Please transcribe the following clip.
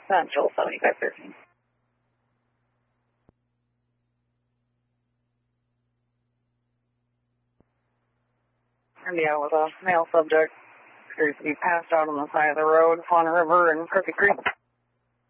Central 7513. India with a male subject appears to be passed out on the side of the road, Fawn River and Crooked Creek.